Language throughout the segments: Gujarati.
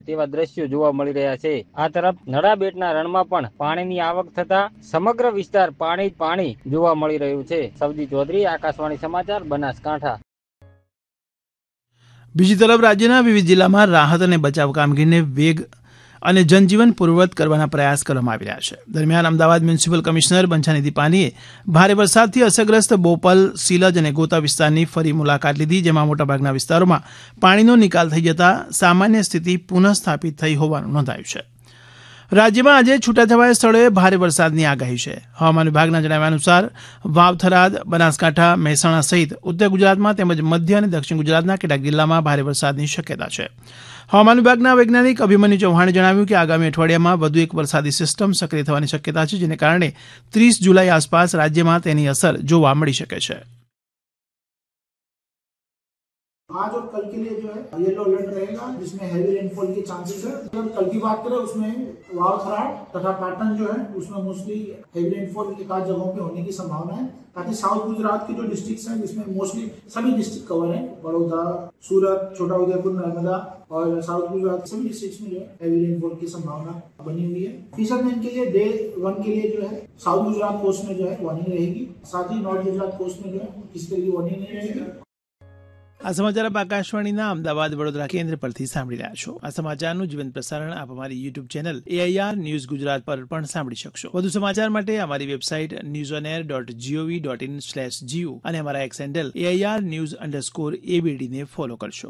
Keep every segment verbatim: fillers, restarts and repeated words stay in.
તેવા દ્રશ્યો જોવા મળી રહ્યા છે। આ તરફ નડાબેટના રણમાં પણ પાણીની આવક થતા સમગ્ર વિસ્તાર પાણી પાણી જોવા મળી રહ્યું છે। સવદી ચૌધરી, આકાશવાણી સમાચાર, બનાસકાંઠા। બીજી તરફ રાજ્યના વિવિધ જિલ્લામાં રાહત અને બચાવ કામગીરીને વેગ અને જનજીવન પૂર્વવત કરવાના પ્રયાસ કરવામાં આવી રહ્યા છે। દરમિયાન અમદાવાદ મ્યુનિસિપલ કમિશનર બંછાનિધિ પાનીએ ભારે વરસાદથી અસરગ્રસ્ત બોપલ, સિલજ અને ગોતા વિસ્તારની ફરી મુલાકાત લીધી, જેમાં મોટાભાગના વિસ્તારોમાં પાણીનો નિકાલ થઈ જતા સામાન્ય સ્થિતિ પુનઃસ્થાપિત થઈ હોવાનું નોંધાયું છે। રાજ્યમાં આજે છૂટાછવાયા સ્થળોએ ભારે વરસાદની આગાહી છે। હવામાન વિભાગના જણાવ્યા અનુસાર વાવ, થરાદ, બનાસકાંઠા, મહેસાણા સહિત ઉત્તર ગુજરાતમાં તેમજ મધ્ય અને દક્ષિણ ગુજરાતના કેટલાક જિલ્લામાં ભારે વરસાદની શક્યતા છે। હવામાન વિભાગના વૈજ્ઞાનિક અભિમન્યુ ચૌહાણે જણાવ્યું કે આગામી અઠવાડિયામાં વધુ એક વરસાદી સિસ્ટમ સક્રિય થવાની શક્યતા છે, જેને કારણે ત્રીસ જુલાઈ આસપાસ રાજ્યમાં તેની અસર જોવા મળી શકે છે। आज और कल के लिए जो है येलो अलर्ट रहेगा, जिसमें हैवी रेनफॉल के चांसेस है। अगर कल की बात करें उसमें वाव, थराद तथा पाटन जो है उसमें मोस्टली हैवी रेनफॉल एक आध जगहों पे होने की संभावना है। ताकि साउथ गुजरात के जो डिस्ट्रिक्ट्स हैं जिसमें मोस्टली सभी डिस्ट्रिक्ट कवर है, बड़ौदा, सूरत, छोटा उदयपुर, नर्मदा और साउथ गुजरात सभी डिस्ट्रिक्ट्स में जो है हैवी रेनफॉल की संभावना बनी हुई है। फिशरमैन के लिए डे वन के लिए जो है साउथ गुजरात कोस्ट में जो है वार्निंग रहेगी, साथ ही नॉर्थ गुजरात कोस्ट में जो है किसी तरह की वार्निंग नहीं रहेगी। આ સમાચાર આપ આકાશવાણીના અમદાવાદ વડોદરા કેન્દ્ર પરથી સાંભળી રહ્યા છો। આ સમાચારનું જીવંત પ્રસારણ આપ અમારી YouTube channel AIR news Gujarat પર પણ સાંભળી શકશો। વધુ સમાચાર માટે અમારી website news on air dot GOV dot in slash Jio અને અમારા x handle AIR news underscore એબીડીને follow કરશો।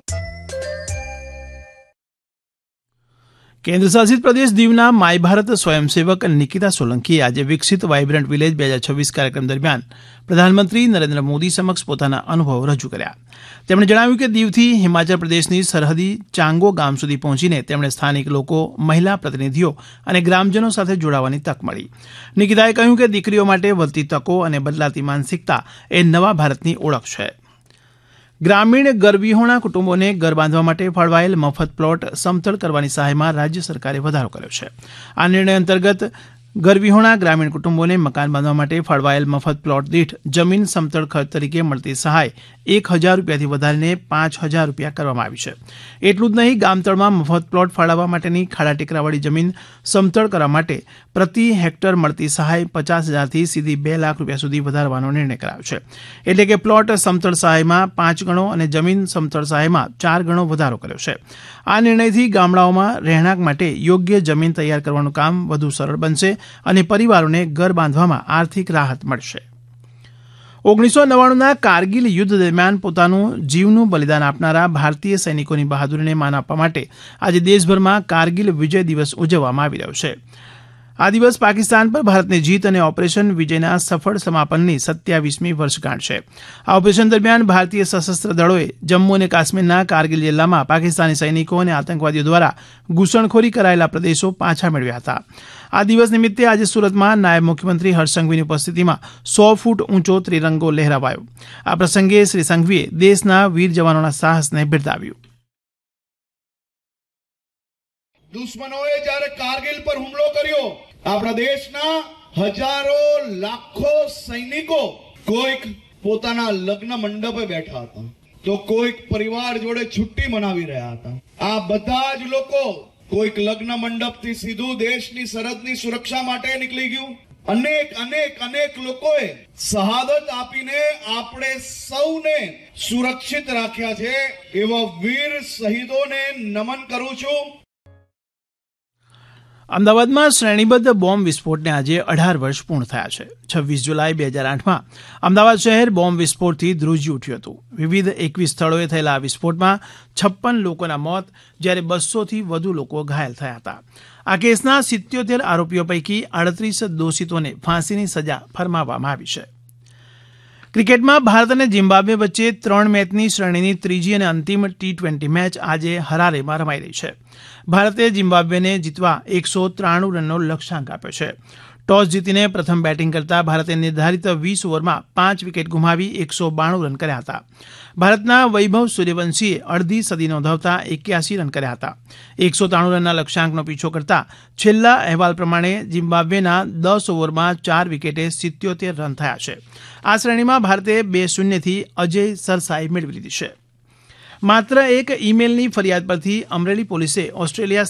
કેન્દ્ર શાસિત પ્રદેશ દીવના માય ભારત સ્વયંસેવક નિકિતા સોલંકીએ આજે વિકસિત વાયબ્રન્ટ વિલેજ બે હજાર છવ્વીસ કાર્યક્રમ દરમિયાન પ્રધાનમંત્રી નરેન્દ્ર મોદી સમક્ષ પોતાના અનુભવ રજૂ કર્યા। તેમણે જણાવ્યું કે દીવથી હિમાચલ પ્રદેશની સરહદી ચાંગો ગામ સુધી પહોંચીને તેમણે સ્થાનિક લોકો, મહિલા પ્રતિનિધિઓ અને ગ્રામજનો સાથે જોડાવાની તક મળી। નિકિતાએ કહ્યું કે દીકરીઓ માટે વધતી તકો અને બદલાતી માનસિકતા એ નવા ભારતની ઓળખ છે। ગ્રામીણ ગરવિહોણા કુટુંબોને ઘર બાંધવા માટે ફાળવાયેલ મફત પ્લોટ સમતળ કરવાની સહાયમાં રાજ્ય સરકારે વધારો કર્યો છે। આ નિર્ણય અંતર્ગત ગરવિહોણા ગ્રામીણ કુટુંબોને મકાન બાંધવા માટે ફાળવાયેલ મફત પ્લોટ દીઠ જમીન સમતળ ખર્ચ તરીકે મળતી સહાય એક હજાર રૂપિયાથી વધારીને પાંચ હજાર રૂપિયા કરવામાં આવી છે। એટલું જ નહીં, ગામતળમાં મફત પ્લોટ ફાળવવા માટેની ખાડા ટેકરાવાળી જમીન સમતળ કરવા માટે પ્રતિ હેક્ટર મળતી સહાય પચાસ હજારથી સીધી બે લાખ રૂપિયા સુધી વધારવાનો નિર્ણય કરાયો છે। એટલે કે પ્લોટ સમતળ સહાયમાં પાંચ ગણો અને જમીન સમતળ સહાયમાં ચાર ગણો વધારો કર્યો છે। આ નિર્ણયથી ગામડાઓમાં રહેણાંક માટે યોગ્ય જમીન તૈયાર કરવાનું કામ વધુ સરળ બનશે અને પરિવારોને ઘર બાંધવામાં આર્થિક રાહત મળશે। ઓગણીસો નવ્વાણુંના કારગિલ યુદ્ધ દરમિયાન પોતાનું જીવનું બલિદાન આપનારા ભારતીય સૈનિકોની બહાદુરીને માન આપવા માટે આજે દેશભરમાં કારગિલ વિજય દિવસ ઉજવવામાં આવી રહ્યો છે। આ દિવસ પાકિસ્તાન પર ભારતની જીત અને ઓપરેશન વિજયના સફળ સમાપનની સત્યાવીસમી વર્ષગાંઠ છે। આ ઓપરેશન દરમિયાન ભારતીય સશસ્ત્ર દળોએ જમ્મુ અને કાશ્મીરના કારગિલ જિલ્લામાં પાકિસ્તાની સૈનિકો અને આતંકવાદીઓ દ્વારા ઘૂસણખોરી કરાયેલા પ્રદેશો પાછા મેળવ્યા હતા। આ દિવસ નિમિત્તે આજે સુરતમાં નાયબ મુખ્યમંત્રી હર્ષ સંઘવીની ઉપસ્થિતિમાં સો ફૂટ ઊંચો ત્રિરંગો લહેરાવાયો। આ પ્રસંગે શ્રી સંઘવીએ દેશના વીર જવાનોના સાહસને બિરદાવ્યું। દુશ્મનોએ જ્યારે કારગિલ પર હુમલો કર્યો, આપણા દેશના હજારો લાખો સૈનિકો કોઈક પોતાના લગ્ન મંડપે બેઠા હતા, તો કોઈક પરિવાર જોડે છુટ્ટી મનાવી રહ્યા હતા। આ બધા જ લોકો કોઈક લગ્ન મંડપથી સીધું દેશની સરહદની સુરક્ષા માટે નીકળી ગયું। અનેક અનેક અનેક લોકોએ શહાદત આપીને આપણે સૌને સુરક્ષિત રાખ્યા છે। એવા વીર શહીદોને નમન કરું છું। અમદાવાદમાં શ્રેણીબદ્ધ બોમ્બ વિસ્ફોટને આજે અઢાર વર્ષ પૂર્ણ થયા છે। છવ્વીસ જુલાઈ બે હજાર આઠમાં અમદાવાદ શહેર બોમ્બ વિસ્ફોટથી ધ્રુજી ઉઠ્યું હતું। વિવિધ એકવીસ સ્થળોએ થયેલા આ વિસ્ફોટમાં છપ્પન લોકોના મોત જ્યારે બસોથી વધુ લોકો ઘાયલ થયા હતા। આ કેસના સિત્યોતેર આરોપીઓ પૈકી આડત્રીસ દોષિતોને ફાંસીની સજા ફરમાવવામાં આવી છે। ક્રિકેટમાં ભારત અને ઝિમ્બાબ્વે વચ્ચે ત્રણ મેચની શ્રેણીની ત્રીજી અને અંતિમ ટી ટ્વેન્ટી મેચ આજે હરારેમાં રમાઈ રહી છે। ભારતે ઝિમ્બાબ્વેને જીતવા એકસો ત્રાણું રનનો લક્ષ્યાંક આપ્યો છે। ટોસ જીતીને પ્રથમ બેટિંગ કરતા ભારતે નિર્ધારિત વીસ ઓવરમાં પાંચ વિકેટ ગુમાવી એકસો બાણું રન કર્યા હતા। ભારતના વૈભવ સૂર્યવંશીએ અડધી સદી નોંધાવતા એક્યાસી રન કર્યા હતા। એકસો ત્રાણું રનના લક્ષ્યાંકનો પીછો કરતા છેલ્લા અહેવાલ પ્રમાણે ઝિમ્બાબ્વેના દસ ઓવરમાં ચાર વિકેટે સિત્યોતેર રન થયા છે। આ શ્રેણીમાં ભારતે બે શૂન્યથી અજય સરસાઈ મેળવી લીધી છે। માત્ર એક ઈમેલની ફરિયાદ પરથી અમરેલી પોલીસે ઓસ્ટ્રેલિયા